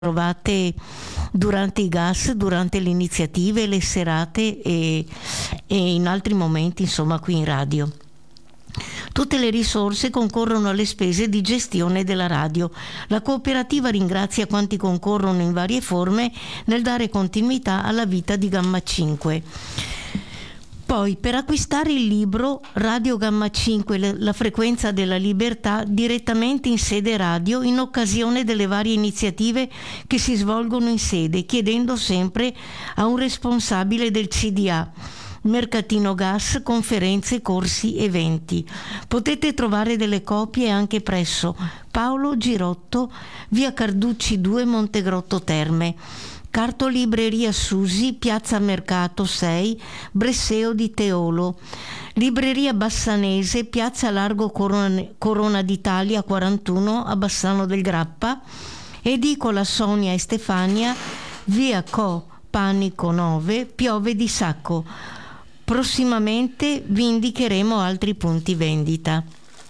trovate durante i GAS, durante le iniziative, le serate e in altri momenti, insomma, qui in radio. Tutte le risorse concorrono alle spese di gestione della radio. La cooperativa ringrazia quanti concorrono in varie forme nel dare continuità alla vita di Gamma 5. Poi, per acquistare il libro Radio Gamma 5, la frequenza della libertà, direttamente in sede radio, in occasione delle varie iniziative che si svolgono in sede, chiedendo sempre a un responsabile del CDA, mercatino gas, conferenze, corsi, eventi. Potete trovare delle copie anche presso Paolo Girotto, via Carducci 2, Montegrotto Terme. Cartolibreria Susi, Piazza Mercato 6, Bresseo di Teolo. Libreria Bassanese, Piazza Largo Corona d'Italia 41 a Bassano del Grappa. Edicola Sonia e Stefania, via Co Panico 9, Piove di Sacco. Prossimamente vi indicheremo altri punti vendita.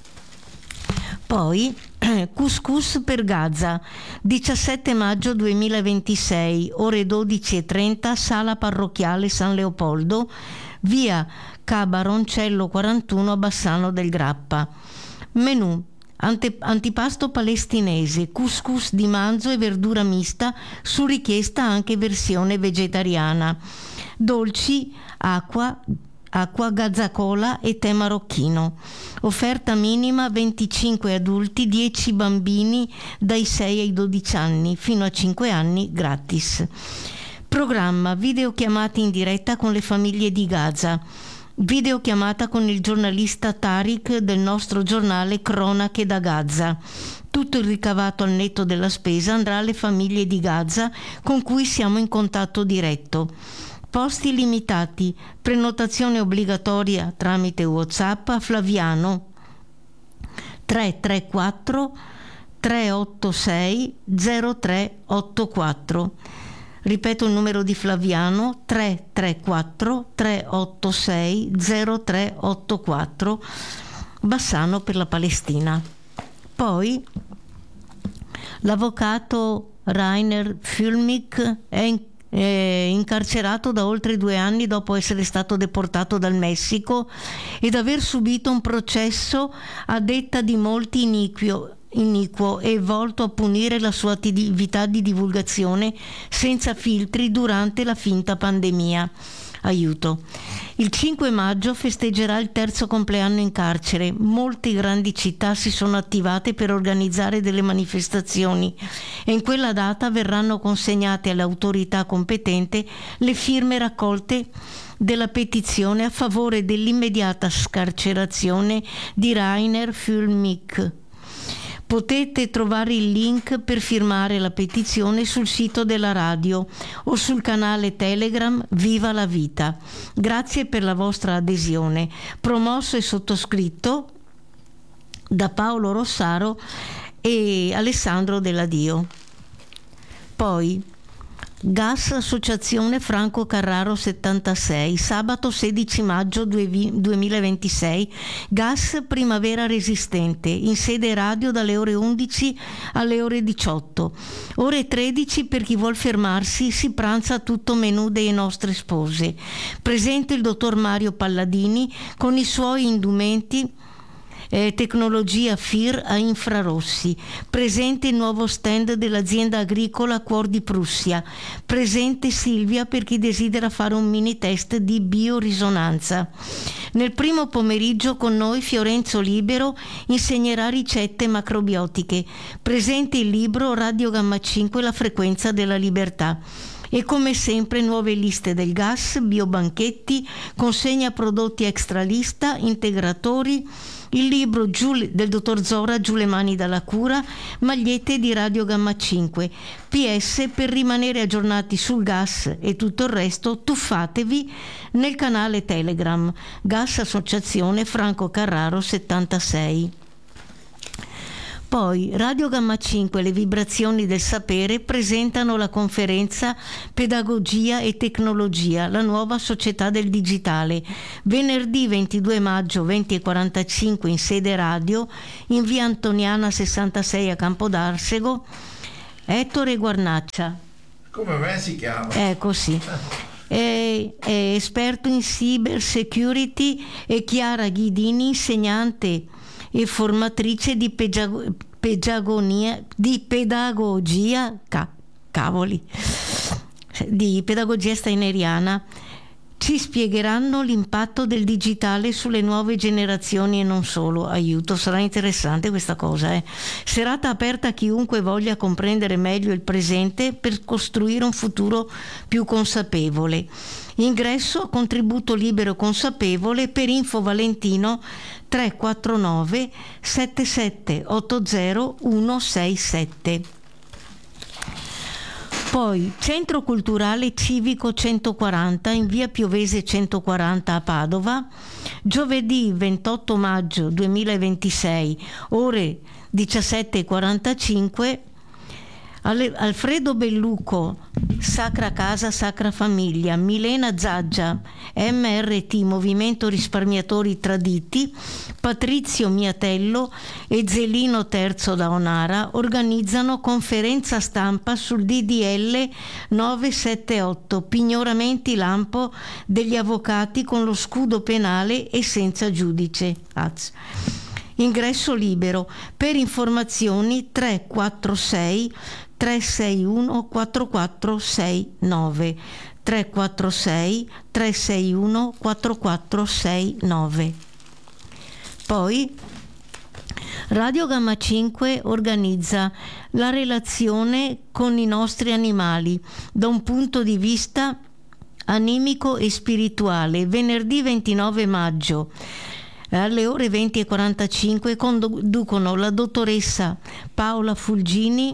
Poi Couscous per Gaza, 17 maggio 2026, ore 12:30, sala parrocchiale San Leopoldo, via Cabaroncello 41 a Bassano del Grappa. Menù: antipasto palestinese, couscous di manzo e verdura mista, su richiesta anche versione vegetariana. Dolci, acqua, gazzacola e tè marocchino. Offerta minima 25 adulti, 10 bambini dai 6 ai 12 anni, fino a 5 anni gratis. Programma: videochiamate in diretta con le famiglie di Gaza, videochiamata con il giornalista Tariq del nostro giornale Cronache da Gaza. Tutto il ricavato al netto della spesa andrà alle famiglie di Gaza con cui siamo in contatto diretto. Posti limitati, prenotazione obbligatoria tramite WhatsApp a Flaviano 334 386 0384. Ripeto il numero di Flaviano: 334 386 0384, Bassano per la Palestina. Poi l'avvocato Rainer Füllmich è incarcerato da oltre 2 anni dopo essere stato deportato dal Messico ed aver subito un processo a detta di molti iniquo e volto a punire la sua attività di divulgazione senza filtri durante la finta pandemia. Aiuto. Il 5 maggio festeggerà il 3° compleanno in carcere. Molte grandi città si sono attivate per organizzare delle manifestazioni e in quella data verranno consegnate alle autorità competenti le firme raccolte della petizione a favore dell'immediata scarcerazione di Rainer Füllmich. Potete trovare il link per firmare la petizione sul sito della radio o sul canale Telegram Viva la Vita. Grazie per la vostra adesione. Promosso e sottoscritto da Paolo Rossaro e Alessandro Della Dio. Poi Gas Associazione Franco Carraro 76, sabato 16 maggio 2026, Gas Primavera Resistente, in sede radio dalle ore 11 alle ore 18. Ore 13 per chi vuol fermarsi, si pranza tutto menù delle nostre spose. Presente il dottor Mario Palladini con i suoi indumenti tecnologia FIR a infrarossi. Presente il nuovo stand dell'azienda agricola Cuor di Prussia. Presente Silvia per chi desidera fare un mini test di biorisonanza. Nel primo pomeriggio con noi Fiorenzo Libero insegnerà ricette macrobiotiche. Presente il libro Radio Gamma 5, la frequenza della libertà. E come sempre nuove liste del gas, biobanchetti, consegna prodotti extra lista, integratori, il libro del dottor Zora, Giù le mani dalla cura, magliette di Radio Gamma 5. PS: per rimanere aggiornati sul gas e tutto il resto, tuffatevi nel canale Telegram Gas Associazione Franco Carraro 76. Poi Radio Gamma 5 le vibrazioni del sapere presentano la conferenza Pedagogia e Tecnologia, la nuova società del digitale, venerdì 22 maggio 20:45 in sede radio, in via Antoniana 66 a Campodarsego, Ettore Guarnaccia. Come me si chiama? Ecco, sì. È esperto in cyber security, e Chiara Ghidini, insegnante e formatrice di pedagogia steineriana. Ci spiegheranno l'impatto del digitale sulle nuove generazioni e non solo. Aiuto, sarà interessante questa cosa. Serata aperta a chiunque voglia comprendere meglio il presente per costruire un futuro più consapevole. Ingresso a contributo libero consapevole. Per info Valentino 349 7780 167. Poi Centro Culturale Civico 140 in via Piovese 140 a Padova, giovedì 28 maggio 2026, ore 17:45. Alfredo Belluco, Sacra Casa, Sacra Famiglia, Milena Zaggia, MRT, Movimento Risparmiatori Traditi, Patrizio Miatello e Zelino Terzo da Onara organizzano conferenza stampa sul DDL 978, pignoramenti lampo degli avvocati con lo scudo penale e senza giudice. Ingresso libero. Per informazioni 346 361 4469 346 361 4469. Poi Radio Gamma 5 organizza la relazione con i nostri animali da un punto di vista animico e spirituale, venerdì 29 maggio alle ore 20:45. Conducono la dottoressa Paola Fulgini,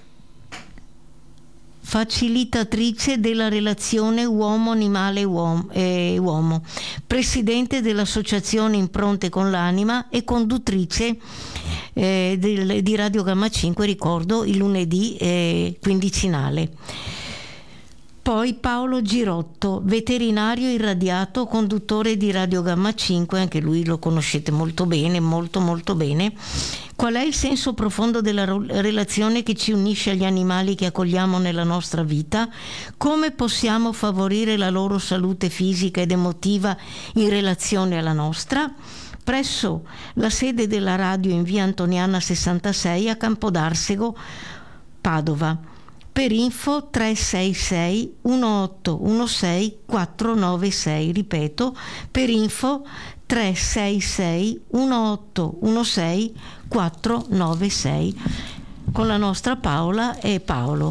facilitatrice della relazione uomo-animale-uomo, presidente dell'associazione Impronte con l'Anima e conduttrice di Radio Gamma 5, ricordo, il lunedì quindicinale. Poi Paolo Girotto, veterinario irradiato, conduttore di Radio Gamma 5, anche lui lo conoscete molto bene, molto molto bene. Qual è il senso profondo della relazione che ci unisce agli animali che accogliamo nella nostra vita? Come possiamo favorire la loro salute fisica ed emotiva in relazione alla nostra? Presso la sede della radio in via Antoniana 66 a Campodarsego, Padova. Per info 366 1816 496, ripeto, per info 366 1816 496, con la nostra Paola e Paolo.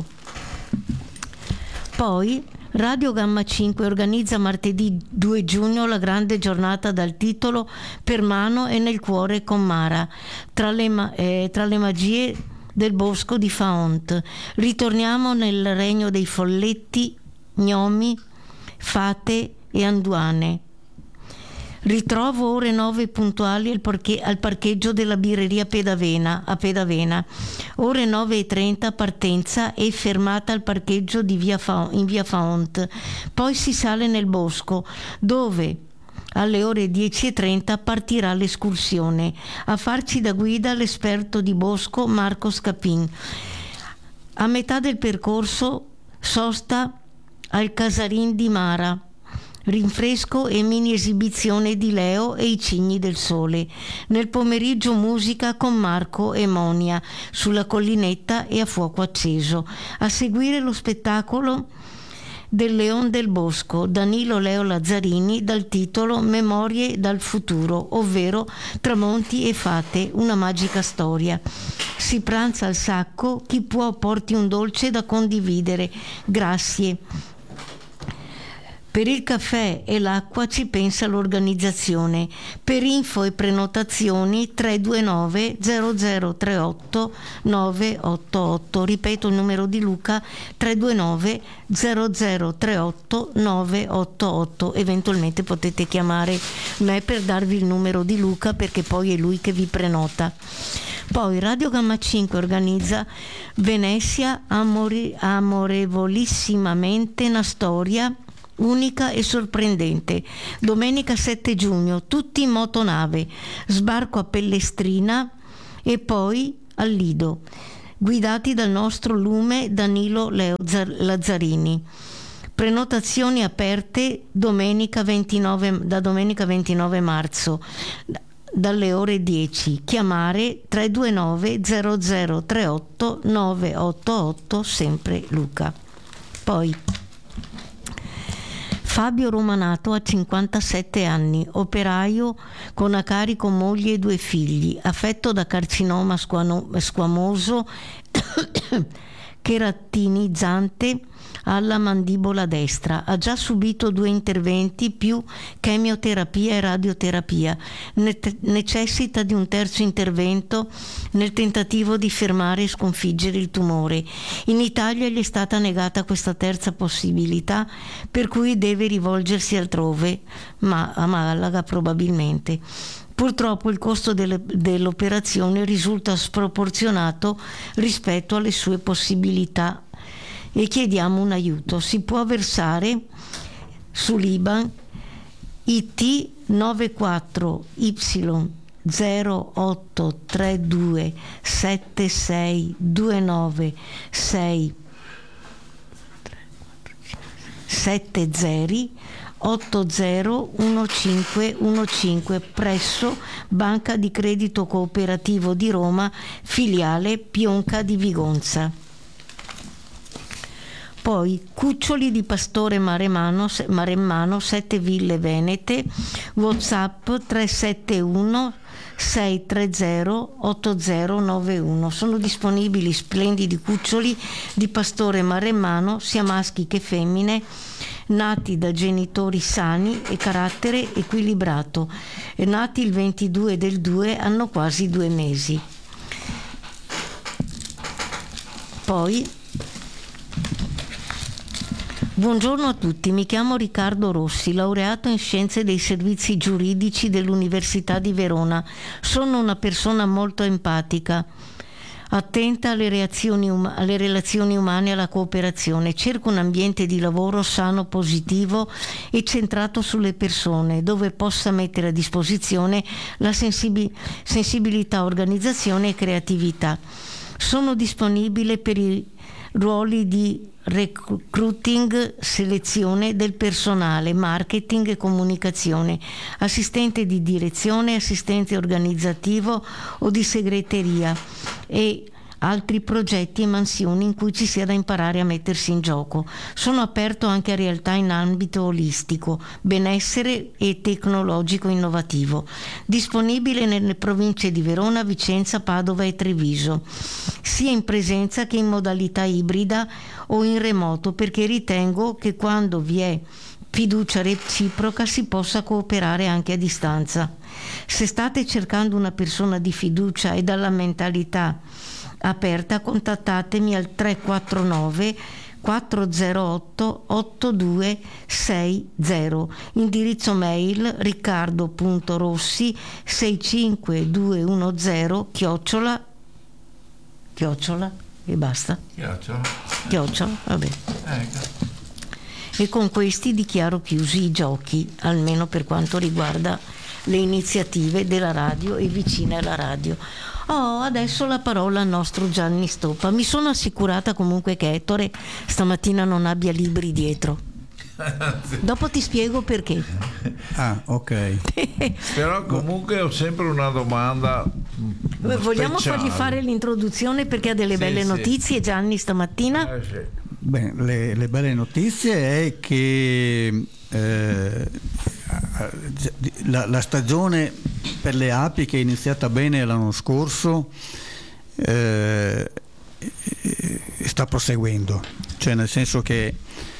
Poi Radio Gamma 5 organizza martedì 2 giugno la grande giornata dal titolo Per mano e nel cuore con Mara, tra le magie del bosco di Faont. Ritorniamo nel regno dei folletti, gnomi, fate e anduane. Ritrovo ore 9 puntuali al parcheggio della birreria Pedavena, a Pedavena. Ore 9:30 partenza e fermata al parcheggio in via Faont. Poi si sale nel bosco, dove alle ore 10:30 partirà l'escursione. A farci da guida l'esperto di bosco Marco Scapin. A metà del percorso sosta al Casarin di Mara, rinfresco e mini esibizione di Leo e i cigni del sole. Nel pomeriggio musica con Marco e Monia sulla collinetta e a fuoco acceso. A seguire lo spettacolo del Leon del Bosco, Danilo Leo Lazzarini, dal titolo Memorie dal futuro, ovvero Tramonti e fate, una magica storia. Si pranza al sacco, chi può porti un dolce da condividere. Grazie. Per il caffè e l'acqua ci pensa l'organizzazione. Per info e prenotazioni 329 0038 988. Ripeto il numero di Luca: 329 0038 988. Eventualmente potete chiamare me per darvi il numero di Luca, perché poi è lui che vi prenota. Poi Radio Gamma 5 organizza Venezia amorevolissimamente, una storia unica e sorprendente. Domenica 7 giugno, tutti in motonave, sbarco a Pellestrina e poi al Lido. guidati dal nostro lume Danilo Lazzarini. Prenotazioni aperte da domenica 29 marzo dalle ore 10. Chiamare 329 0038 988, sempre Luca. Poi Fabio Romanato ha 57 anni, operaio con a carico moglie e 2 figli, affetto da carcinoma squamoso cheratinizzante alla mandibola destra. Ha già subito 2 interventi più chemioterapia e radioterapia. Necessita di un terzo intervento nel tentativo di fermare e sconfiggere il tumore. In Italia gli è stata negata questa terza possibilità, per cui deve rivolgersi altrove, ma a Malaga probabilmente. Purtroppo il costo dell'operazione risulta sproporzionato rispetto alle sue possibilità e chiediamo un aiuto. Si può versare sull'IBAN IT 94Y 0832 7629 6 70 801515 presso Banca di Credito Cooperativo di Roma, filiale Pionca di Vigonza. Poi cuccioli di pastore maremmano 7 ville venete, WhatsApp 371 630 8091. Sono disponibili splendidi cuccioli di pastore maremmano, sia maschi che femmine, nati da genitori sani e carattere equilibrato, e nati il 22 del 2, hanno quasi 2 mesi. Poi buongiorno a tutti, mi chiamo Riccardo Rossi, laureato in Scienze dei Servizi Giuridici dell'Università di Verona. Sono una persona molto empatica, attenta alle relazioni umane e alla cooperazione. Cerco un ambiente di lavoro sano, positivo e centrato sulle persone, dove possa mettere a disposizione la sensibilità, organizzazione e creatività. Sono disponibile per i ruoli di recruiting, selezione del personale, marketing e comunicazione, assistente di direzione, assistente organizzativo o di segreteria e altri progetti e mansioni in cui ci sia da imparare a mettersi in gioco. Sono aperto anche a realtà in ambito olistico, benessere e tecnologico innovativo. Disponibile nelle province di Verona, Vicenza, Padova e Treviso, sia in presenza che in modalità ibrida o in remoto, perché ritengo che quando vi è fiducia reciproca si possa cooperare anche a distanza. Se state cercando una persona di fiducia e dalla mentalità aperta, contattatemi al 349 408 8260, indirizzo mail riccardo.rossi 65210 chiocciola e basta. Chiocciola, vabbè. Ecco. E con questi dichiaro chiusi i giochi, almeno per quanto riguarda le iniziative della radio e vicine alla radio. Adesso la parola al nostro Gianni Stoppa. Mi sono assicurata comunque che Ettore stamattina non abbia libri dietro. Dopo ti spiego perché. Ok. Però comunque ho sempre una domanda. Vogliamo fargli fare l'introduzione perché ha delle belle notizie, Gianni, stamattina? Sì. Beh, le belle notizie è che la stagione per le api, che è iniziata bene l'anno scorso, sta proseguendo, cioè nel senso che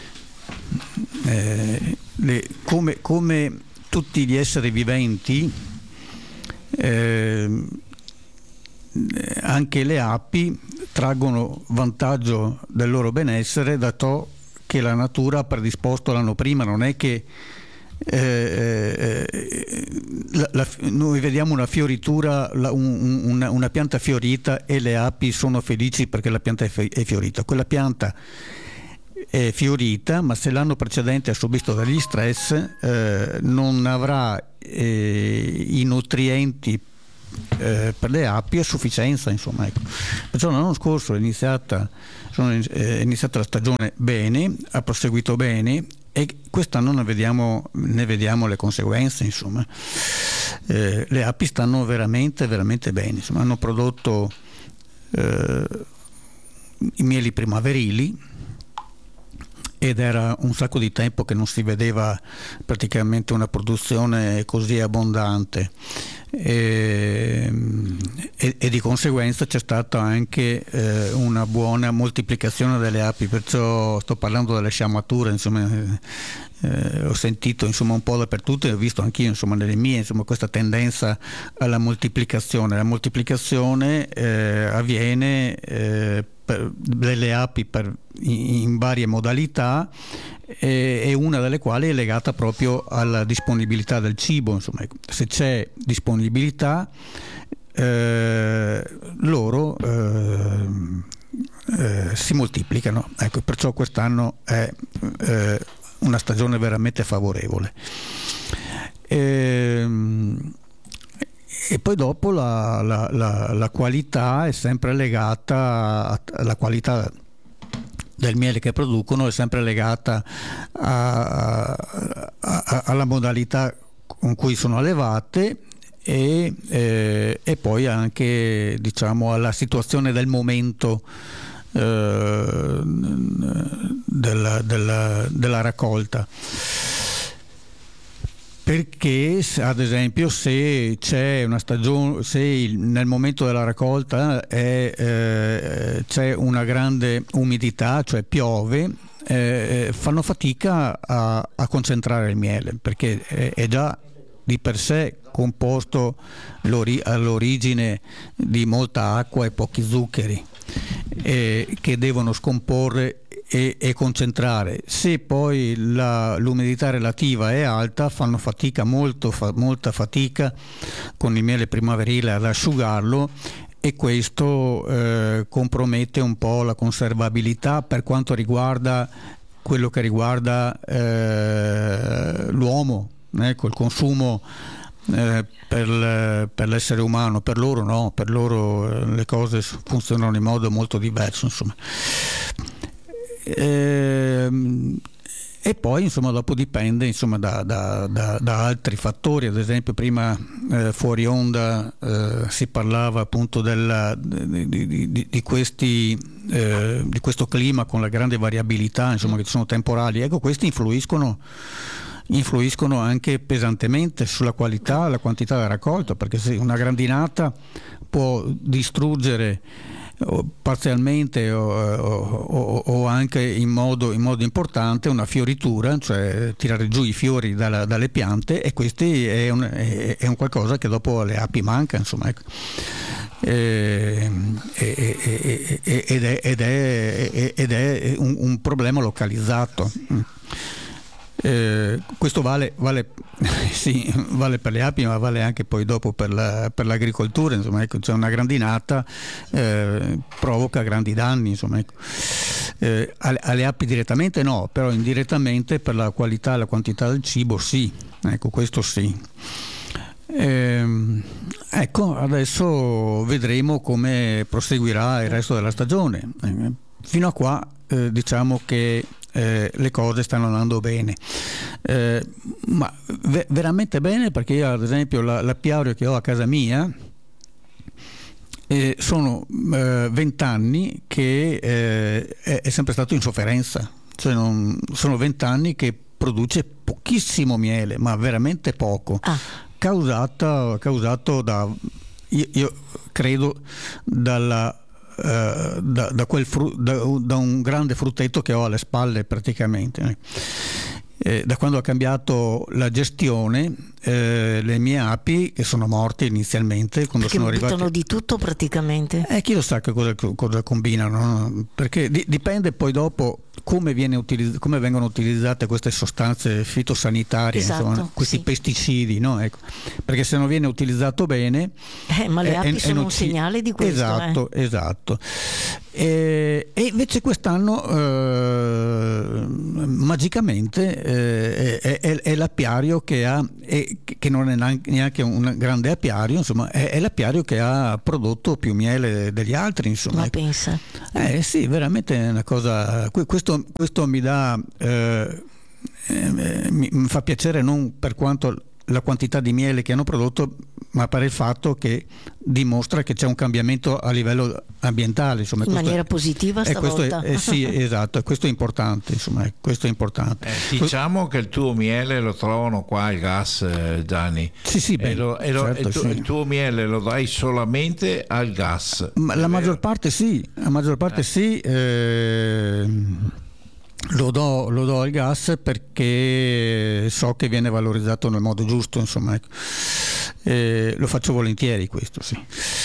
come tutti gli esseri viventi, anche le api traggono vantaggio del loro benessere da ciò che la natura ha predisposto l'anno prima. Non è che noi vediamo una fioritura, una pianta fiorita e le api sono felici perché la pianta è fiorita. Quella pianta è fiorita, ma se l'anno precedente ha subito degli stress, non avrà i nutrienti per le api a sufficienza, insomma, ecco. Perciò l'anno scorso è iniziata la stagione bene, ha proseguito bene, e quest'anno ne vediamo le conseguenze, insomma. Le api stanno veramente veramente bene, insomma, hanno prodotto i mieli primaverili, ed era un sacco di tempo che non si vedeva praticamente una produzione così abbondante, e di conseguenza c'è stata anche una buona moltiplicazione delle api, perciò sto parlando delle sciamature, insomma. Ho sentito, insomma, un po' dappertutto, e ho visto anch'io, insomma, nelle mie, insomma, questa tendenza alla moltiplicazione. La moltiplicazione avviene delle api in varie modalità, e una delle quali è legata proprio alla disponibilità del cibo, insomma. Se c'è disponibilità, loro si moltiplicano, ecco. Perciò quest'anno è una stagione veramente favorevole. E poi dopo la qualità è sempre legata alla qualità del miele che producono, è sempre legata alla modalità con cui sono allevate, e poi anche, diciamo, alla situazione del momento della raccolta. Perché, ad esempio, se c'è una stagione, se nel momento della raccolta c'è una grande umidità, cioè piove, fanno fatica a concentrare il miele, perché è già di per sé composto all'origine di molta acqua e pochi zuccheri, che devono scomporre e concentrare. Se poi l'umidità relativa è alta, fanno fatica, molta fatica con il miele primaverile ad asciugarlo, e questo compromette un po' la conservabilità per quanto riguarda quello che riguarda l'uomo, ecco, il consumo per l'essere umano. Per loro no, per loro le cose funzionano in modo molto diverso, insomma. E poi, insomma, dopo dipende, insomma, da altri fattori. Ad esempio, prima fuori onda si parlava appunto di questo clima con la grande variabilità, insomma, che sono temporali. Ecco, questi influiscono anche pesantemente sulla qualità e la quantità della raccolta, perché se una grandinata può distruggere parzialmente o anche in modo importante una fioritura, cioè tirare giù i fiori dalle piante, e questi è un qualcosa che dopo alle api manca, insomma, ecco. Ed è un problema localizzato. Questo vale per le api, ma vale anche poi dopo per l'agricoltura, insomma, ecco. C'è una grandinata, provoca grandi danni, insomma, ecco. Alle api direttamente no, però indirettamente per la qualità e la quantità del cibo sì, ecco, questo sì. Ecco, adesso vedremo come proseguirà il resto della stagione. Fino a qua diciamo che le cose stanno andando bene, ma veramente bene, perché io, ad esempio, l'apiario che ho a casa mia sono 20 anni che è sempre stato in sofferenza, cioè sono 20 anni che produce pochissimo miele, ma veramente poco, causato da, io credo, da un grande frutteto che ho alle spalle praticamente. Da quando ho cambiato la gestione, le mie api, che sono morte inizialmente quando sono arrivate, buttano di tutto praticamente. Chi lo sa che cosa combinano, no? Perché dipende poi dopo come vengono utilizzate queste sostanze fitosanitarie, esatto, insomma, questi pesticidi, no? Ecco. Perché se non viene utilizzato bene, ma le api sono un segnale di questo. Esatto. E invece quest'anno magicamente è l'apiario che ha, che non è neanche un grande apiario, insomma, è l'apiario che ha prodotto più miele degli altri, insomma. Ma pensa. Sì, veramente è una cosa. Questo mi dà. Mi fa piacere non per quanto la quantità di miele che hanno prodotto, ma per il fatto che dimostra che c'è un cambiamento a livello ambientale, insomma, in maniera positiva stavolta. Sì, esatto, questo è importante, insomma, questo è importante. Diciamo che il tuo miele lo trovano qua al gas, Gianni. Sì, certo, sì. Il tuo miele lo dai solamente al gas. Ma la maggior parte sì, sì. Lo do al gas perché so che viene valorizzato nel modo giusto, insomma, ecco. Lo faccio volentieri questo, sì.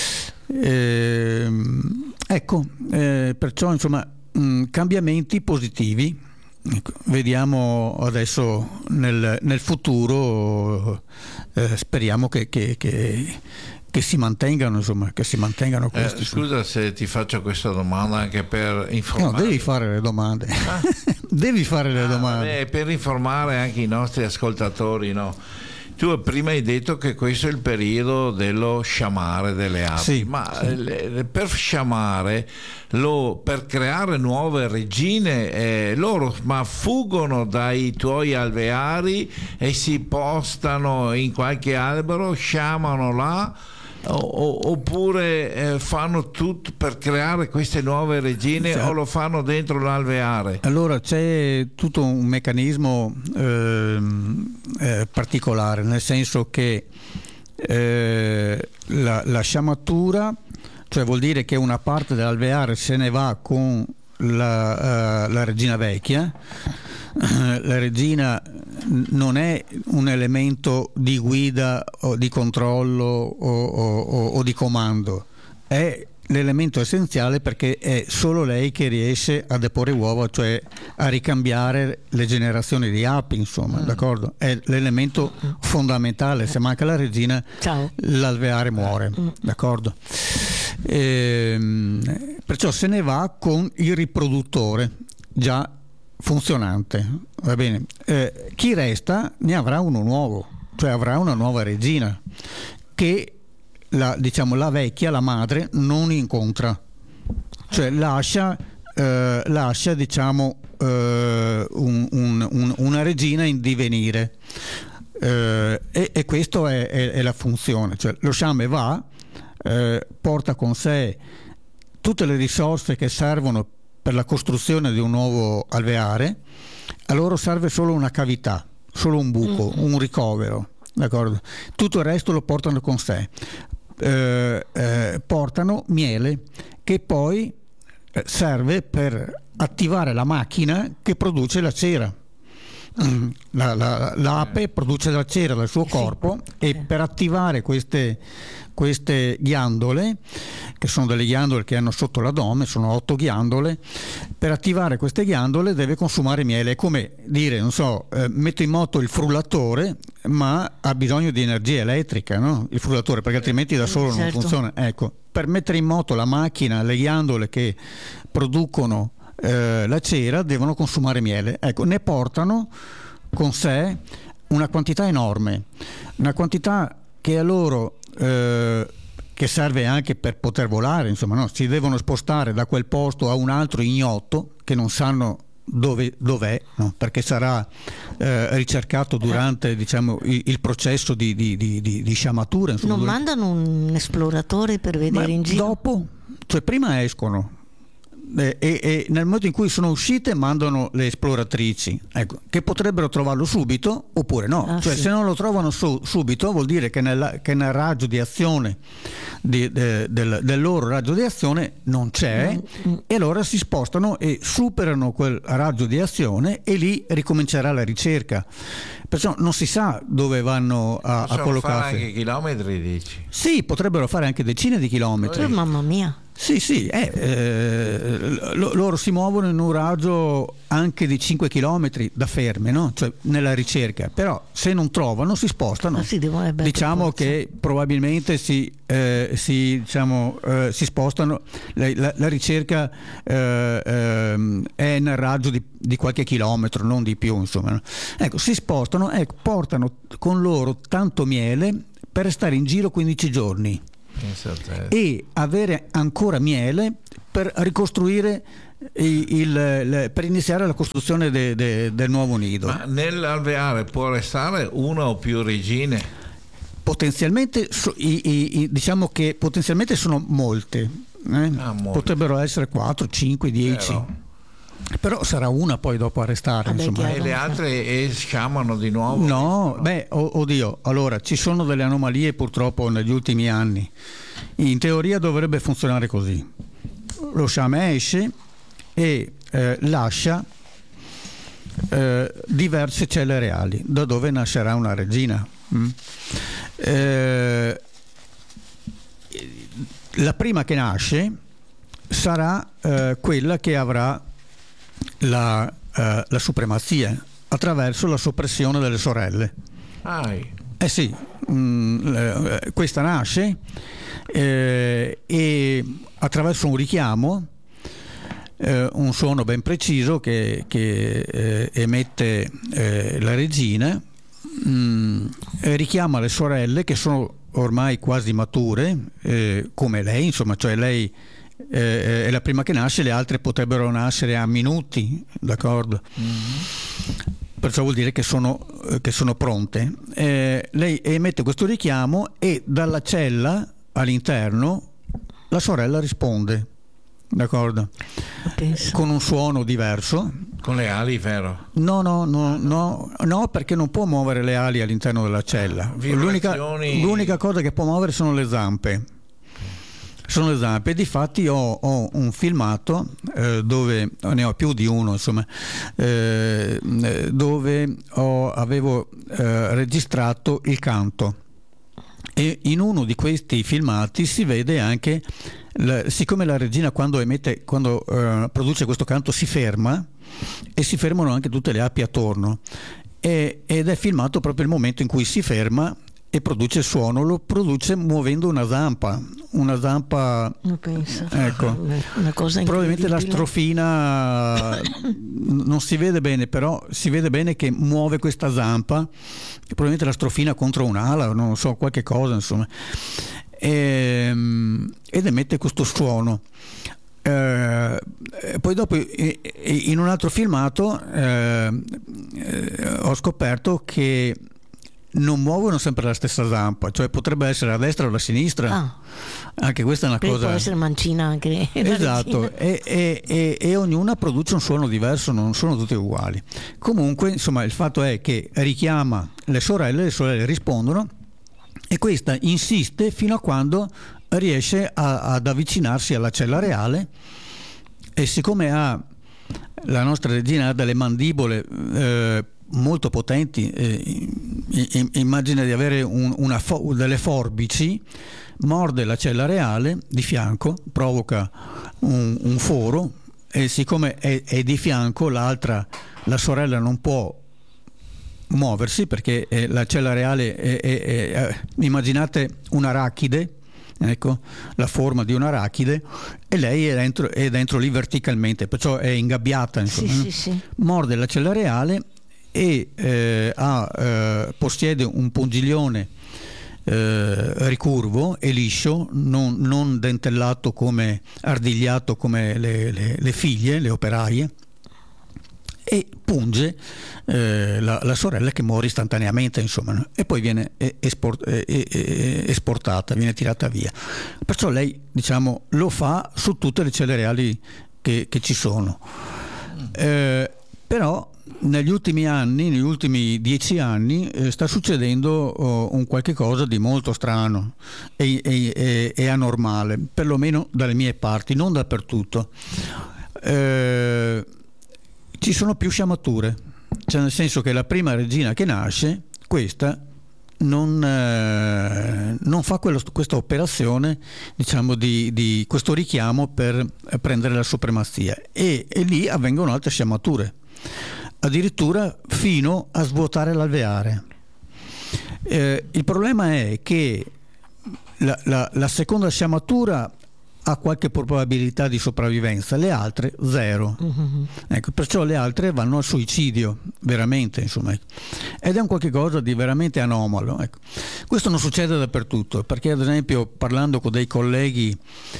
Perciò, insomma, cambiamenti positivi. Ecco, vediamo adesso nel futuro, speriamo che si mantengano, insomma, che si mantengano questi. Scusa se ti faccio questa domanda anche per informare. No, devi fare le domande. Devi fare le domande. Per informare anche i nostri ascoltatori, no? Tu prima hai detto che questo è il periodo dello sciamare delle api, sì, ma sì. Per sciamare, per creare nuove regine, loro fuggono dai tuoi alveari e si postano in qualche albero, sciamano là, oppure fanno tutto per creare queste nuove regine, o lo fanno dentro l'alveare? Allora c'è tutto un meccanismo particolare, nel senso che la sciamatura, cioè vuol dire che una parte dell'alveare se ne va con la regina vecchia. La regina non è un elemento di guida o di controllo o di comando, è l'elemento essenziale perché è solo lei che riesce a deporre uova, cioè a ricambiare le generazioni di api, insomma, d'accordo? È l'elemento fondamentale. Se manca la regina, l'alveare muore, d'accordo? Perciò se ne va con il riproduttore già funzionante, va bene. Chi resta ne avrà uno nuovo, cioè avrà una nuova regina che la vecchia, la madre, non incontra, cioè lascia una regina in divenire, e questo è la funzione, cioè lo sciame va, porta con sé tutte le risorse che servono per la costruzione di un nuovo alveare. A loro serve solo una cavità, solo un buco, un ricovero, d'accordo? Tutto il resto lo portano con sé. Portano miele che poi serve per attivare la macchina che produce la cera. L'ape produce la cera dal suo corpo, e per attivare queste ghiandole, che sono delle ghiandole che hanno sotto l'addome, sono 8 ghiandole, per attivare queste ghiandole deve consumare miele. È come dire, non so, metto in moto il frullatore, ma ha bisogno di energia elettrica, no? Il frullatore, perché altrimenti da solo non funziona. Ecco, per mettere in moto la macchina, le ghiandole che producono la cera devono consumare miele. Ecco, ne portano con sé una quantità enorme, una quantità che a loro che serve anche per poter volare, insomma, no? Si devono spostare da quel posto a un altro ignoto che non sanno dov'è, no? Perché sarà ricercato durante, diciamo, il processo di sciamatura, insomma. Non mandano un esploratore per vedere in giro? Dopo, cioè prima escono, e nel momento in cui sono uscite mandano le esploratrici, ecco, che potrebbero trovarlo subito oppure no. Cioè, se non lo trovano subito, vuol dire che nel raggio di azione del loro raggio di azione non c'è, e allora si spostano e superano quel raggio di azione, e lì ricomincerà la ricerca. Perciò non si sa dove vanno a collocarsi. Fare anche chilometri, dici? Sì, potrebbero fare anche decine di chilometri. Mamma mia. Sì, loro si muovono in un raggio anche di 5 km da ferme, no? Cioè nella ricerca, però se non trovano si spostano. Diciamo che probabilmente si spostano, la ricerca è nel raggio di qualche chilometro, non di più, insomma. Ecco, si spostano e portano con loro tanto miele per stare in giro 15 giorni. E avere ancora miele per ricostruire per iniziare la costruzione del nuovo nido. Ma nell'alveare può restare una o più regine? Potenzialmente diciamo che potenzialmente sono molte, molte. Potrebbero essere 4, 5, 10. Però sarà una poi dopo a restare, insomma. E le altre sciamano di nuovo? No, oddio, allora ci sono delle anomalie purtroppo negli ultimi anni. In teoria dovrebbe funzionare così: lo sciame esce e lascia diverse celle reali da dove nascerà una regina. La prima che nasce sarà quella che avrà la supremazia attraverso la soppressione delle sorelle. Sì, questa nasce e attraverso un richiamo, un suono ben preciso che emette la regina, richiama le sorelle che sono ormai quasi mature, come lei, insomma, cioè lei è la prima che nasce, le altre potrebbero nascere a minuti, d'accordo? Perciò vuol dire che sono pronte. Lei emette questo richiamo e dalla cella all'interno la sorella risponde, d'accordo? Con un suono diverso. Con le ali, vero? No, perché non può muovere le ali all'interno della cella. L'unica cosa che può muovere sono le zampe. Difatti ho un filmato dove ne ho più di uno, insomma, dove avevo registrato il canto, e in uno di questi filmati si vede anche siccome la regina quando produce questo canto si ferma, e si fermano anche tutte le api attorno, ed è filmato proprio il momento in cui si ferma e produce il suono, lo produce muovendo una zampa. Non penso. Ecco. Una cosa probabilmente la strofina non si vede bene, però si vede bene che muove questa zampa, probabilmente la strofina contro un'ala, non so, qualche cosa, insomma, ed emette questo suono. Poi dopo in un altro filmato ho scoperto che non muovono sempre la stessa zampa, cioè potrebbe essere a destra o a sinistra. Anche questa è una cosa. Può essere mancina anche. Esatto, e ognuna produce un suono diverso, non sono tutte uguali. Comunque, insomma, il fatto è che richiama le sorelle rispondono, e questa insiste fino a quando riesce ad avvicinarsi alla cella reale, e siccome la nostra regina ha delle mandibole molto potenti, immagina di avere delle forbici, morde la cella reale di fianco, provoca un foro, e siccome è di fianco la sorella non può muoversi, perché la cella reale immaginate un'arachide, ecco, la forma di un'arachide, e lei è dentro lì verticalmente, perciò è ingabbiata, insomma. Sì. Morde la cella reale e possiede un pungiglione ricurvo e liscio, non dentellato ardigliato come le figlie, le operaie, e punge la sorella, che muore istantaneamente, insomma, e poi viene esportata, viene tirata via. Perciò lei, diciamo, lo fa su tutte le celle reali che ci sono. Però negli ultimi 10 anni sta succedendo un qualche cosa di molto strano e anormale, perlomeno dalle mie parti, non dappertutto. Ci sono più sciamature, cioè nel senso che la prima regina che nasce, questa non fa questa operazione, diciamo, di questo richiamo per prendere la supremazia, e lì avvengono altre sciamature, addirittura fino a svuotare l'alveare. Il problema è che la seconda sciamatura ha qualche probabilità di sopravvivenza, le altre zero. Ecco, perciò le altre vanno al suicidio, veramente, insomma. Ed è un qualche cosa di veramente anomalo. Ecco. Questo non succede dappertutto, perché ad esempio parlando con dei colleghi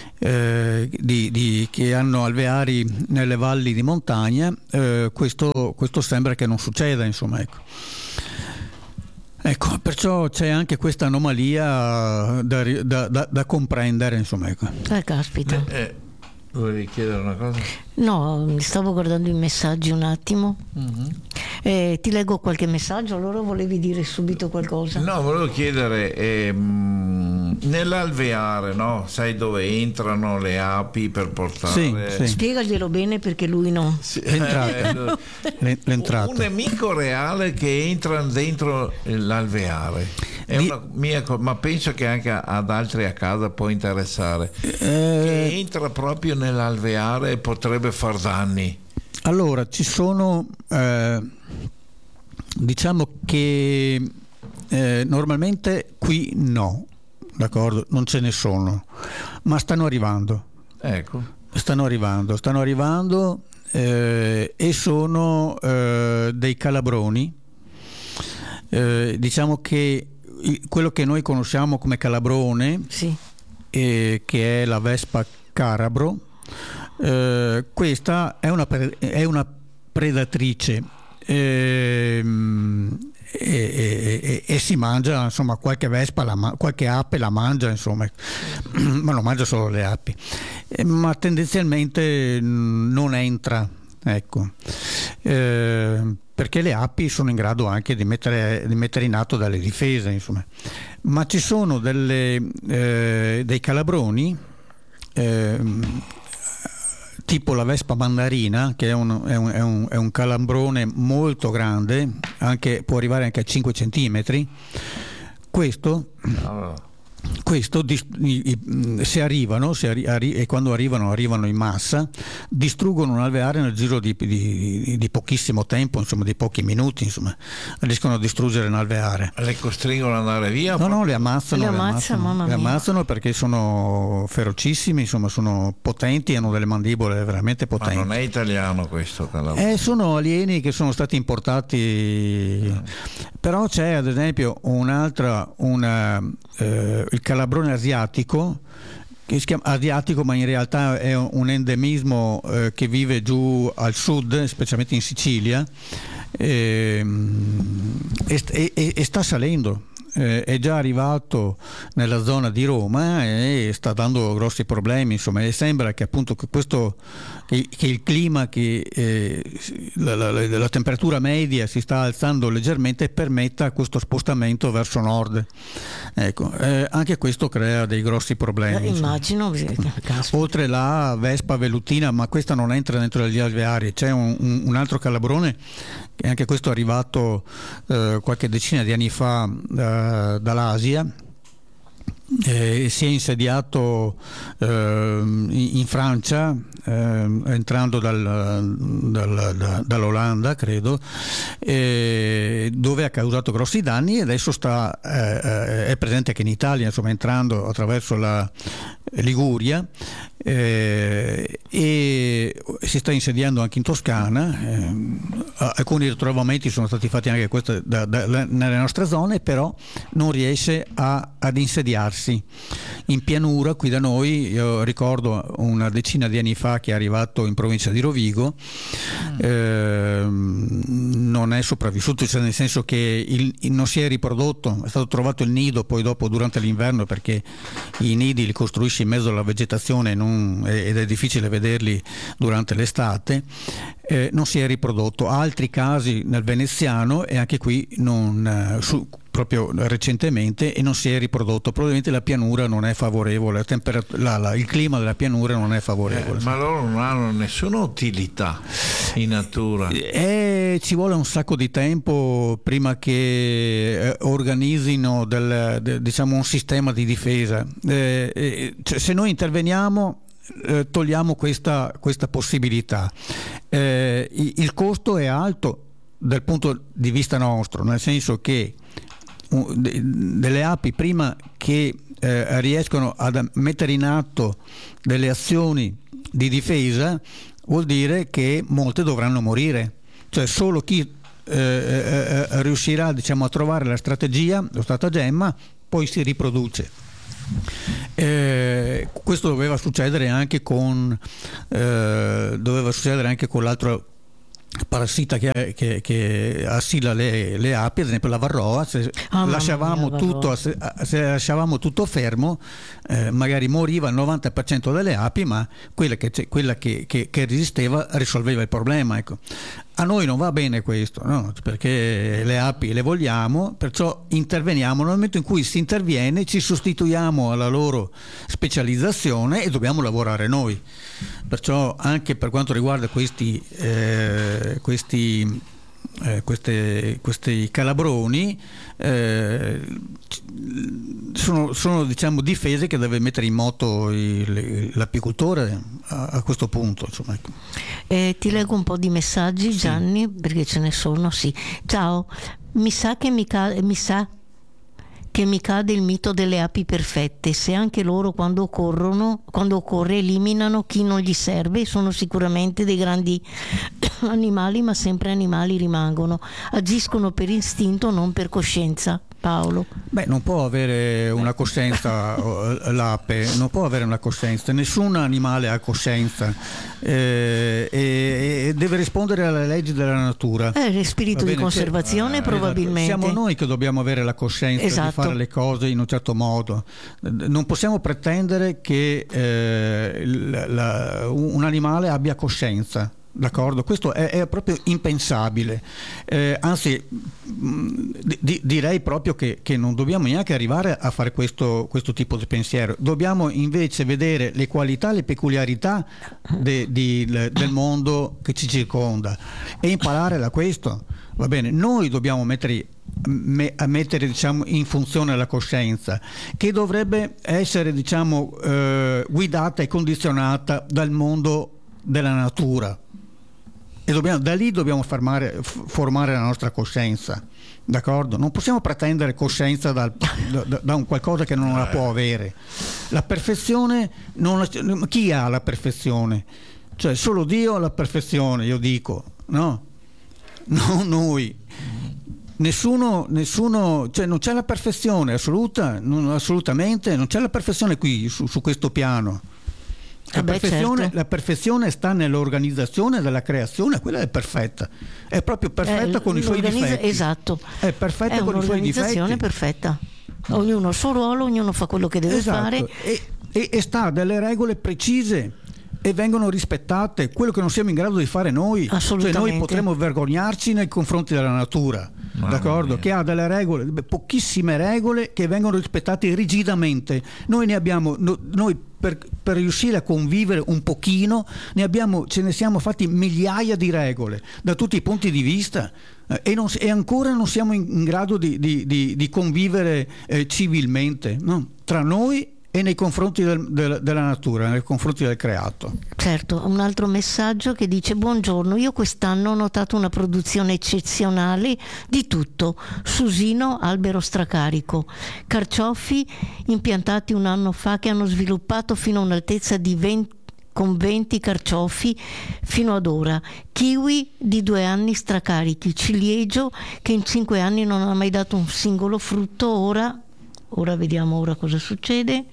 che hanno alveari nelle valli di montagna, questo sembra che non succeda, insomma. Ecco, perciò c'è anche questa anomalia da comprendere, insomma. Ecco. Caspita. Volevi chiedere una cosa? No, stavo guardando i messaggi un attimo. Ti leggo qualche messaggio, allora volevi dire subito qualcosa? No, volevo chiedere, nell'alveare, no? Sai dove entrano le api per portare... Sì. Spiegaglielo bene, perché lui no. L'entrata. Un nemico reale che entra dentro l'alveare. Ma penso che anche ad altri a casa può interessare. Che entra proprio nell'alveare e potrebbe far danni. Allora, ci sono, diciamo che normalmente qui no, d'accordo, non ce ne sono, ma stanno arrivando. Ecco. Stanno arrivando e sono dei calabroni. Diciamo che quello che noi conosciamo come calabrone, sì, che è la vespa carabro, questa è una predatrice e si mangia, insomma, qualche vespa, qualche ape la mangia, insomma, ma non mangia solo le api, ma tendenzialmente non entra, ecco, perché le api sono in grado anche di mettere in atto delle difese, insomma. Ma ci sono dei calabroni, tipo la vespa mandarina, che è un calabrone molto grande, può arrivare anche a 5 centimetri. Questo se arrivano, e quando arrivano in massa, distruggono un alveare nel giro di pochissimo tempo, insomma, di pochi minuti, insomma, riescono a distruggere un alveare. Le costringono ad andare via? No, le ammazzano. Mamma Le mia. ammazzano perché sono ferocissimi, insomma, sono potenti, hanno delle mandibole veramente potenti. Ma non è italiano questo? Sono alieni che sono stati importati. Però c'è ad esempio il calabrone asiatico, che si chiama asiatico, ma in realtà è un endemismo che vive giù al sud, specialmente in Sicilia, e sta salendo. È già arrivato nella zona di Roma e sta dando grossi problemi, insomma, e sembra che appunto che il clima, la temperatura media si sta alzando leggermente e permetta questo spostamento verso nord. Ecco, anche questo crea dei grossi problemi. Immagino. Oltre la vespa velutina, ma questa non entra dentro gli alveari, c'è un altro calabrone che anche questo è arrivato qualche decina di anni fa dall'Asia. Si è insediato in Francia, entrando dall'Olanda, credo, dove ha causato grossi danni, e adesso è presente anche in Italia, insomma, entrando attraverso la Liguria, e si sta insediando anche in Toscana. Alcuni ritrovamenti sono stati fatti anche nelle nostre zone, però non riesce ad insediarsi in pianura. Qui da noi, io ricordo una decina di anni fa che è arrivato in provincia di Rovigo, non è sopravvissuto, cioè nel senso che non si è riprodotto, è stato trovato il nido poi dopo durante l'inverno, perché i nidi li costruisci in mezzo alla vegetazione ed è difficile vederli durante l'estate. Non si è riprodotto. Altri casi nel veneziano, e anche qui proprio recentemente, e non si è riprodotto. Probabilmente la pianura non è favorevole, il clima della pianura non è favorevole. Ma loro non hanno nessuna utilità in natura. Ci vuole un sacco di tempo prima che organizzino diciamo un sistema di difesa. Se noi interveniamo, togliamo questa possibilità. Il costo è alto dal punto di vista nostro, nel senso che delle api, prima che riescono a mettere in atto delle azioni di difesa, vuol dire che molte dovranno morire. Cioè solo chi riuscirà, diciamo, a trovare la strategia, lo stratagemma, poi si riproduce. Questo doveva succedere anche con l'altro parassita che assilla le api, ad esempio la varroa. Se lasciavamo tutto fermo, magari moriva il 90% delle api, ma quella che resisteva risolveva il problema, ecco. A noi non va bene questo, no? Perché le api le vogliamo, perciò interveniamo. Nel momento in cui si interviene, ci sostituiamo alla loro specializzazione e dobbiamo lavorare noi. Perciò anche per quanto riguarda questi calabroni, sono diciamo difese che deve mettere in moto l'apicoltore a questo punto, insomma. Ti leggo un po' di messaggi, Gianni, perché ce ne sono. Sì. Ciao, mi sa che mi cade il mito delle api perfette. Se anche loro quando occorre eliminano chi non gli serve, sono sicuramente dei grandi animali, ma sempre animali rimangono. Agiscono per istinto, non per coscienza. Paolo. Beh, non può avere una coscienza l'ape, non può avere una coscienza, nessun animale ha coscienza, e deve rispondere alle leggi della natura. Lo spirito di conservazione, probabilmente. Esatto. Siamo noi che dobbiamo avere la coscienza, esatto, di fare le cose in un certo modo. Non possiamo pretendere che un animale abbia coscienza. D'accordo, questo è proprio impensabile, anzi direi proprio che non dobbiamo neanche arrivare a fare questo tipo di pensiero. Dobbiamo invece vedere le qualità, le peculiarità del mondo che ci circonda e imparare da questo. Va bene, noi dobbiamo mettere diciamo in funzione la coscienza, che dovrebbe essere, diciamo, guidata e condizionata dal mondo della natura. E da lì dobbiamo formare la nostra coscienza, d'accordo? Non possiamo pretendere coscienza da un qualcosa che non la può avere. La perfezione, chi ha la perfezione? Cioè solo Dio ha la perfezione, io dico, no? Non noi. Nessuno, cioè non c'è la perfezione assoluta, assolutamente, non c'è la perfezione qui su questo piano. Certo. La perfezione sta nell'organizzazione della creazione, quella è perfetta, è proprio perfetta con i suoi difetti. Esatto, è perfetta con i suoi difetti. È un'organizzazione perfetta, ognuno il suo ruolo, ognuno fa quello che deve fare e sta delle regole precise e vengono rispettate, quello che non siamo in grado di fare noi. Cioè noi potremmo vergognarci nei confronti della natura, d'accordo? Che ha delle regole, pochissime regole che vengono rispettate rigidamente. Noi ne abbiamo, noi per riuscire a convivere un pochino ce ne siamo fatti migliaia di regole da tutti i punti di vista, e ancora non siamo in grado di convivere civilmente, no? Tra noi e nei confronti della natura, nei confronti del creato. Certo, un altro messaggio che dice: buongiorno, io quest'anno ho notato una produzione eccezionale di tutto: susino, albero stracarico, carciofi impiantati un anno fa che hanno sviluppato fino a un'altezza di 20 carciofi fino ad ora, kiwi di 2 anni stracarichi, ciliegio che in 5 anni non ha mai dato un singolo frutto, ora vediamo cosa succede.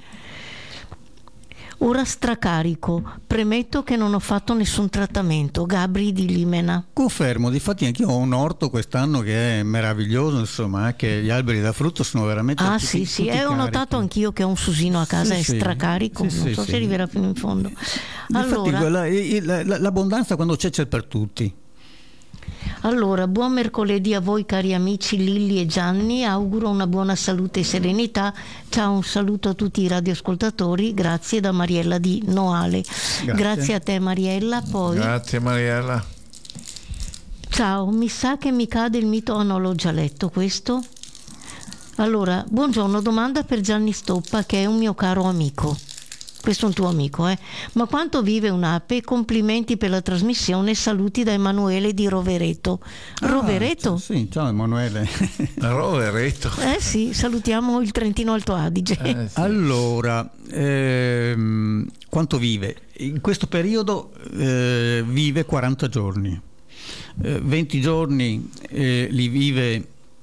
Ora stracarico, premetto che non ho fatto nessun trattamento. Gabri di Limena. Confermo, difatti anch'io ho un orto quest'anno che è meraviglioso, insomma, anche gli alberi da frutto sono veramente tutti sì, ho notato anch'io che ho un susino a casa, è stracarico, non so se arriverà fino in fondo. Allora, l'abbondanza quando c'è per tutti. Allora, buon mercoledì a voi cari amici Lilli e Gianni, auguro una buona salute e serenità. Ciao, un saluto a tutti i radioascoltatori, grazie da Mariella di Noale. Grazie a te Mariella. Poi Grazie Mariella. ciao, mi sa che mi cade il mito, oh no, l'ho già letto questo. Allora, buongiorno, domanda per Gianni Stoppa, che è un mio caro amico. Questo è un tuo amico, Ma quanto vive un'ape? Complimenti per la trasmissione, saluti da Emanuele di Rovereto. Rovereto? Sì, ciao Emanuele. Rovereto. Sì, salutiamo il Trentino Alto Adige. Sì. Allora, quanto vive? In questo periodo vive 40 giorni. 20 giorni li vive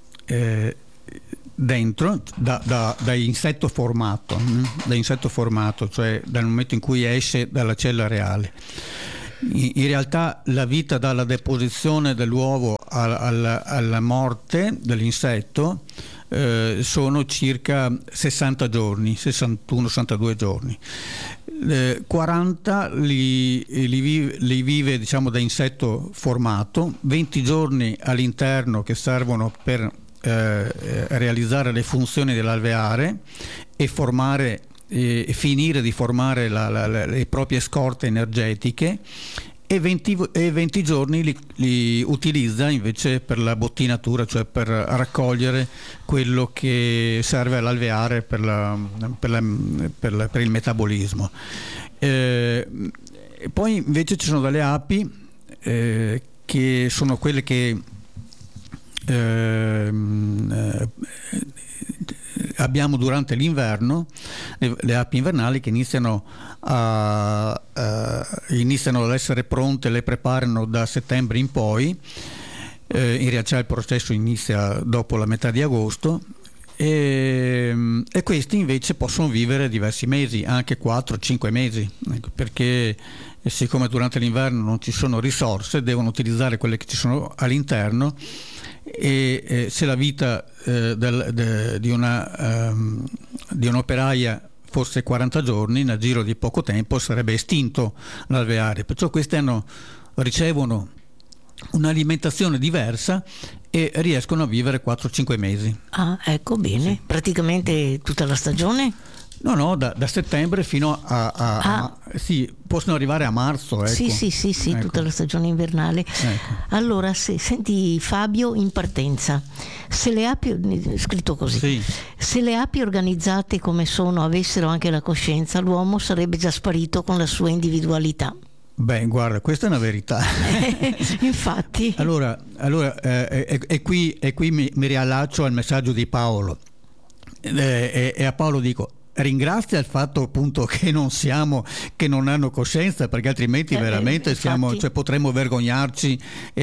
dentro da insetto formato, cioè dal momento in cui esce dalla cella reale. In realtà la vita dalla deposizione dell'uovo alla morte dell'insetto sono circa 60 giorni, 61-62 giorni. 40 li vive diciamo da insetto formato, 20 giorni all'interno che servono per realizzare le funzioni dell'alveare e finire di formare le proprie scorte energetiche, e 20 giorni li utilizza invece per la bottinatura, cioè per raccogliere quello che serve all'alveare per il metabolismo. Poi invece ci sono delle api che sono quelle che abbiamo durante l'inverno, le api invernali che iniziano ad essere pronte, le preparano da settembre in poi. In realtà il processo inizia dopo la metà di agosto, e questi invece possono vivere diversi mesi, anche 4-5 mesi, perché siccome durante l'inverno non ci sono risorse, devono utilizzare quelle che ci sono all'interno. E se la vita di un'operaia fosse 40 giorni, nel giro di poco tempo sarebbe estinto l'alveare, perciò queste ricevono un'alimentazione diversa e riescono a vivere 4-5 mesi. Ah, ecco, bene. Sì. Praticamente tutta la stagione? No, da settembre fino sì, possono arrivare a marzo. Ecco. Sì, ecco. Tutta la stagione invernale. Ecco. Allora, senti Fabio in partenza. Se le api, scritto così, sì. Se le api organizzate come sono avessero anche la coscienza, l'uomo sarebbe già sparito con la sua individualità. Beh, guarda, questa è una verità. Infatti. Allora e qui mi riallaccio al messaggio di Paolo. E a Paolo dico: ringrazia il fatto appunto che non hanno coscienza, perché altrimenti veramente cioè, potremmo vergognarci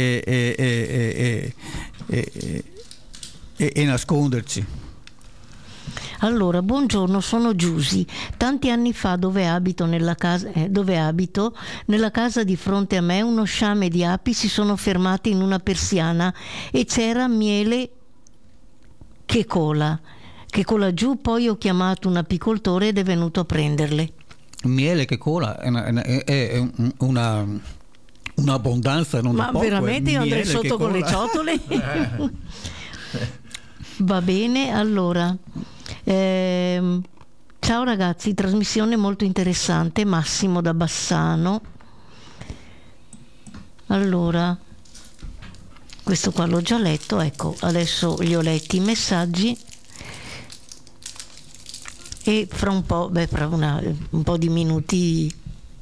e nasconderci. Allora, buongiorno, sono Giusy. Tanti anni fa dove abito, nella casa di fronte a me, uno sciame di api si sono fermati in una persiana e c'era miele che cola giù. Poi ho chiamato un apicoltore ed è venuto a prenderle. Miele che cola è un'abbondanza non da poco. Ma veramente io andrei sotto con le ciotole? Va bene, allora ciao ragazzi, trasmissione molto interessante. Massimo da Bassano. Allora, questo qua l'ho già letto, ecco, adesso li ho letti i messaggi e fra un po', fra un po' di minuti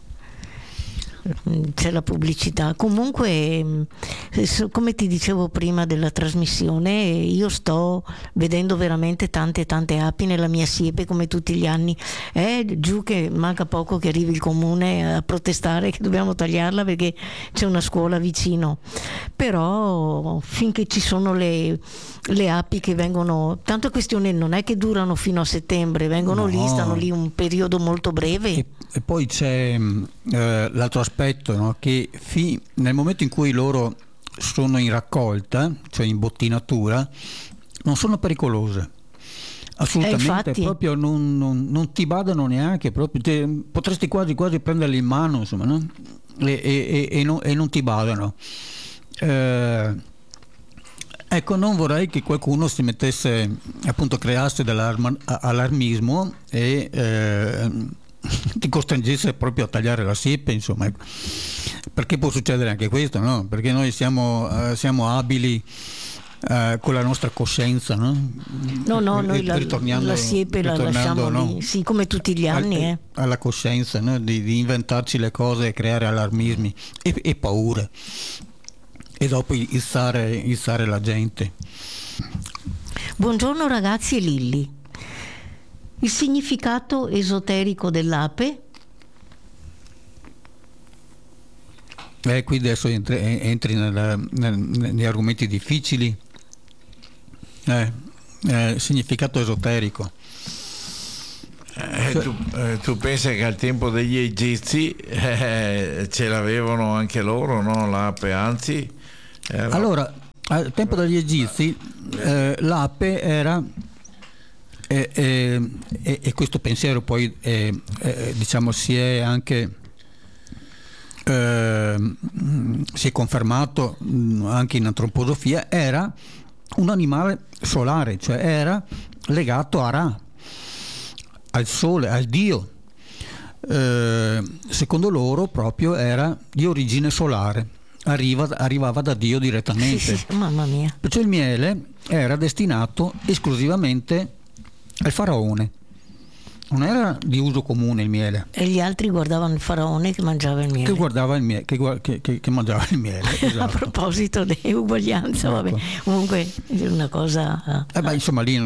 c'è la pubblicità. Comunque, come ti dicevo prima della trasmissione, io sto vedendo veramente tante api nella mia siepe, come tutti gli anni. Giù che manca poco che arrivi il comune a protestare che dobbiamo tagliarla perché c'è una scuola vicino. Però finché ci sono le api che vengono, tanto è questione, non è che durano fino a settembre, vengono lì, stanno lì un periodo molto breve. E poi c'è l'altro aspetto, no? Che nel momento in cui loro sono in raccolta, cioè in bottinatura, non sono pericolose assolutamente, proprio non ti badano neanche, proprio potresti quasi prenderli in mano, insomma, no? E non ti badano. Ecco, non vorrei che qualcuno si mettesse, appunto, creasse dell'allarmismo e ti costringesse proprio a tagliare la siepe, insomma, perché può succedere anche questo, no? Perché noi siamo abili con la nostra coscienza, no? No, noi la siepe la lasciamo lì, no? Sì, come tutti gli anni. Alla coscienza, no? Di inventarci le cose e creare allarmismi e paure. E dopo izzare la gente. Buongiorno ragazzi e Lilli. Il significato esoterico dell'ape? Qui adesso entri negli argomenti difficili. Significato esoterico. Tu pensi che al tempo degli egizi ce l'avevano anche loro, no? L'ape, anzi. Allora, al tempo degli egizi l'ape era, e questo pensiero poi diciamo si è anche si è confermato anche in antroposofia, era un animale solare, cioè era legato a Ra, al sole, al dio. Secondo loro proprio era di origine solare, arrivava da Dio direttamente. Sì, mamma mia. Perciò il miele era destinato esclusivamente al faraone, non era di uso comune il miele. E gli altri guardavano il faraone che mangiava il miele. Che guardava il miele, che mangiava il miele. Esatto. A proposito di uguaglianza, ecco. Vabbè, comunque è una cosa. Insomma, lì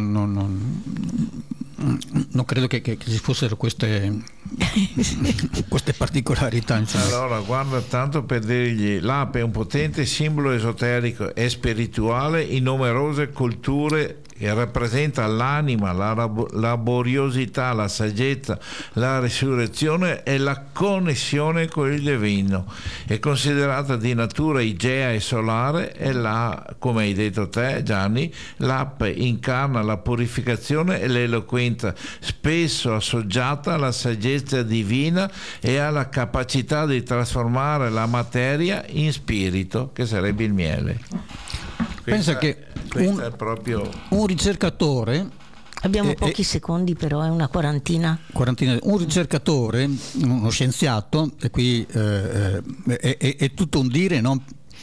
non credo che ci fossero queste particolarità, insomma. Allora, guarda, tanto per dirgli, l'ape è un potente simbolo esoterico e spirituale in numerose culture, che rappresenta l'anima, la laboriosità, la saggezza, la risurrezione e la connessione con il divino. È considerata di natura igea e solare e come hai detto te, Gianni, l'ape incarna la purificazione e l'eloquenza, spesso associata alla saggezza divina e alla capacità di trasformare la materia in spirito, che sarebbe il miele. Pensa che è proprio un ricercatore, abbiamo pochi secondi, però è una quarantina. Un ricercatore, uno scienziato, e qui è tutto un dire, no?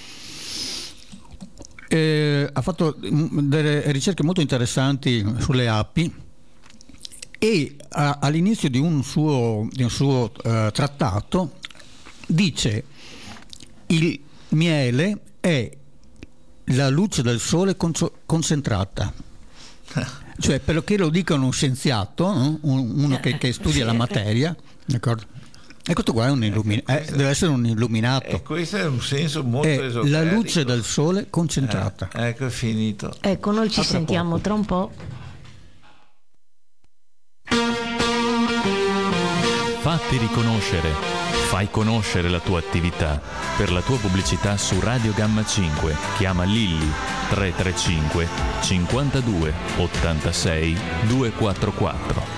Ha fatto delle ricerche molto interessanti sulle api e all'inizio di un suo trattato dice: il miele è la luce del sole concentrata. Cioè, perché lo dica uno scienziato, no? Uno che studia la materia, d'accordo? E questo qua è deve essere un illuminato. E questo è un senso molto esoterico. La luce del sole concentrata. Ecco, è finito. Ecco, noi ci sentiamo tra un po'. Fatti riconoscere. Fai conoscere la tua attività. Per la tua pubblicità su Radio Gamma 5 chiama Lilli 335 52 86 244.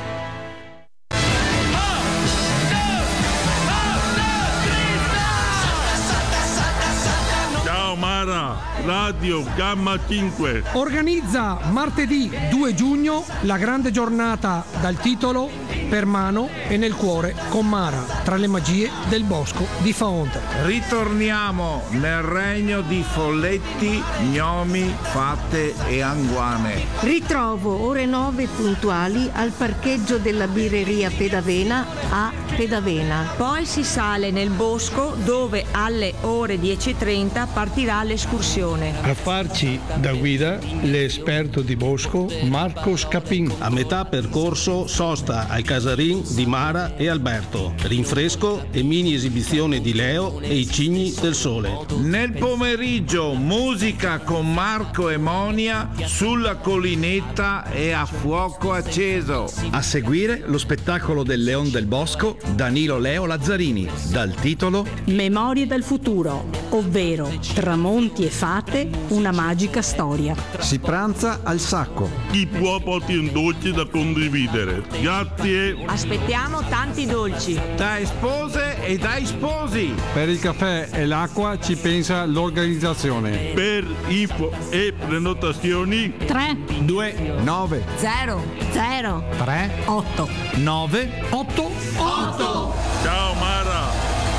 Ciao Mara, Radio Gamma 5 organizza martedì 2 giugno la grande giornata dal titolo Per mano e nel cuore con Mara, tra le magie del bosco di Faonte. Ritorniamo nel regno di folletti, gnomi, fatte e anguane. Ritrovo ore 9 puntuali al parcheggio della birreria Pedavena a Pedavena. Poi si sale nel bosco dove alle ore 10:30 partirà l'escursione. A farci da guida l'esperto di bosco Marco Scapin. A metà percorso sosta ai casarin di Mara e Alberto, rinfresco e mini esibizione di Leo e i cigni del sole. Nel pomeriggio musica con Marco e Monia sulla collinetta e a fuoco acceso. A seguire lo spettacolo del Leon del Bosco Danilo Leo Lazzarini, dal titolo Memorie del futuro, ovvero tramonti e fate, una magica storia. Si pranza al sacco. Chi può porti un dolce da condividere. Grazie. Aspettiamo tanti dolci. Dai spose e dai sposi. Per il caffè e l'acqua ci pensa l'organizzazione. Per info e prenotazioni 3 2 9 0 0 3 8 9 8 8. Ciao Mara.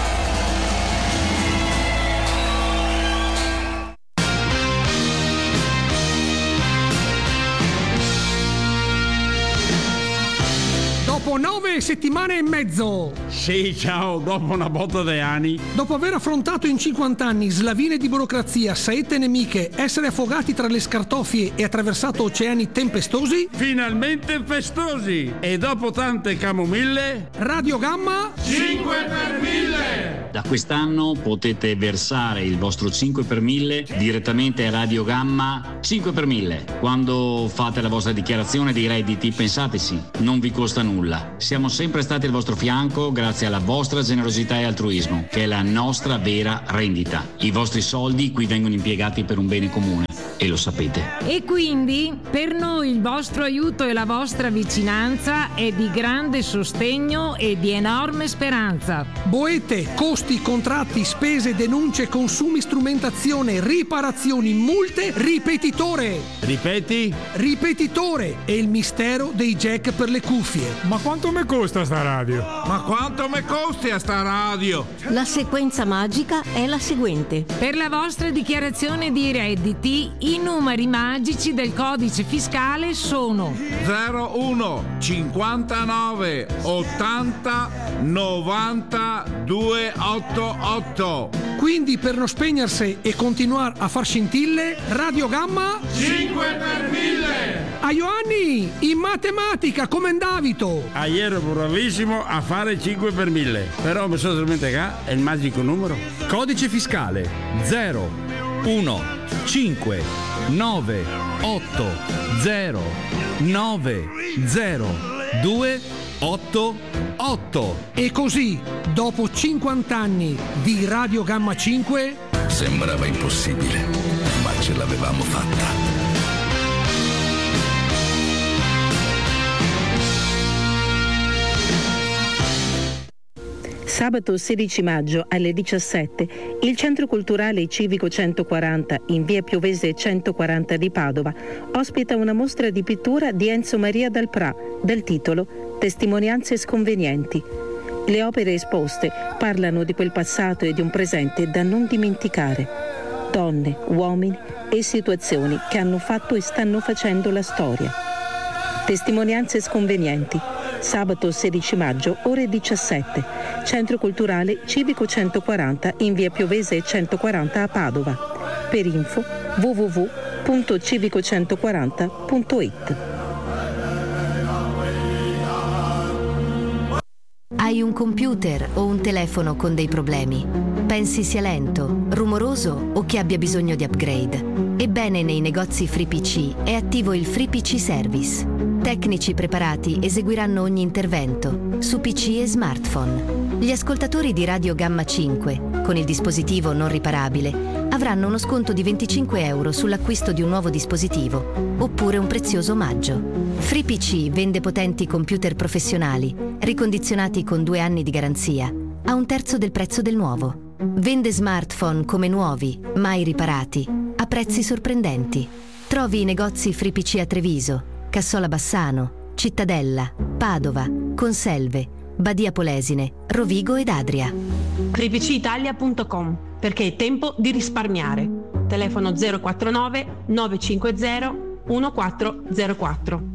Dopo 9 settimane e mezzo, Sì, ciao, dopo una botta di anni. dopo aver affrontato in 50 anni slavine di burocrazia, saette nemiche, essere affogati tra le scartoffie e attraversato oceani tempestosi, Finalmente festosi. E dopo tante camomille, Radio Gamma 5 per 1000. Da quest'anno potete versare il vostro 5 per 1000 direttamente a Radio Gamma 5 per 1000. Quando fate la vostra dichiarazione dei redditi, pensateci, non vi costa nulla. Siamo sempre stati al vostro fianco grazie alla vostra generosità e altruismo, che è la nostra vera rendita. I vostri soldi qui vengono impiegati per un bene comune e lo sapete. E quindi per noi il vostro aiuto e la vostra vicinanza è di grande sostegno e di enorme speranza. boete, costi, contratti, spese, denunce, consumi, strumentazione, riparazioni, multe, ripetitore. Ripeti? Ripetitore è il mistero dei jack per le cuffie. Ma quanto mi costa sta radio? Ma quanto mi costi a sta radio? La sequenza magica è la seguente. Per la vostra dichiarazione di redditi, i numeri magici del codice fiscale sono 01 59 80 90 288. Quindi per non spegnersi e continuare a far scintille, Radio Gamma 5 per 1000. a Ioanni in matematica come Davito. Ieri ero bravissimo a fare 5 per 1000. Però mi sono dimenticato, è il magico numero. Codice fiscale 0 1 5 9 8 0 9 0 2 8 8. E così, dopo 50 anni di Radio Gamma 5, sembrava impossibile, ma ce l'avevamo fatta. Sabato 16 maggio alle 17 il Centro Culturale e Civico 140 in via Piovese 140 di Padova ospita una mostra di pittura di Enzo Maria Dal Pra dal titolo Testimonianze sconvenienti. Le opere esposte parlano di quel passato e di un presente da non dimenticare. Donne, uomini e situazioni che hanno fatto e stanno facendo la storia. Testimonianze sconvenienti. Sabato 16 maggio, ore 17, Centro Culturale Civico 140 in via Piovese 140 a Padova. Per info www.civico140.it. Hai un computer o un telefono con dei problemi? Pensi sia lento, rumoroso o che abbia bisogno di upgrade? Ebbene, nei negozi FreePC è attivo il FreePC Service. Tecnici preparati eseguiranno ogni intervento su PC e smartphone. Gli ascoltatori di Radio Gamma 5, con il dispositivo non riparabile, avranno uno sconto di 25 euro sull'acquisto di un nuovo dispositivo, oppure un prezioso omaggio. FreePC vende potenti computer professionali, ricondizionati con 2 anni di garanzia, a un terzo del prezzo del nuovo. Vende smartphone come nuovi, mai riparati, a prezzi sorprendenti. Trovi i negozi FreePC a Treviso, Cassola Bassano, Cittadella, Padova, Conselve, Badia Polesine, Rovigo ed Adria. FreePCItalia.com, perché è tempo di risparmiare. Telefono 049 950 1404.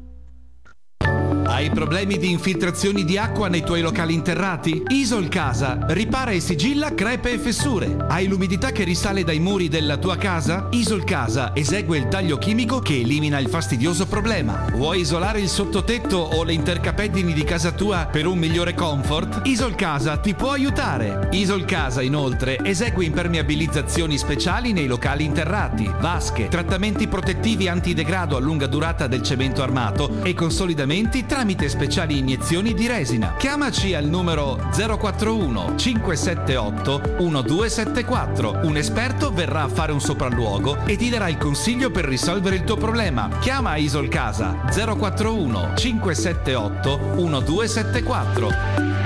Hai problemi di infiltrazioni di acqua nei tuoi locali interrati? Isol Casa ripara e sigilla crepe e fessure. Hai l'umidità che risale dai muri della tua casa? Isol Casa esegue il taglio chimico che elimina il fastidioso problema. Vuoi isolare il sottotetto o le intercapeddini di casa tua per un migliore comfort? Isol Casa ti può aiutare. Isol Casa inoltre esegue impermeabilizzazioni speciali nei locali interrati, vasche, trattamenti protettivi antidegrado a lunga durata del cemento armato e consolidamenti tramite tramite speciali iniezioni di resina. Chiamaci al numero 041 578 1274. Un esperto verrà a fare un sopralluogo e ti darà il consiglio per risolvere il tuo problema. Chiama Isolcasa 041 578 1274.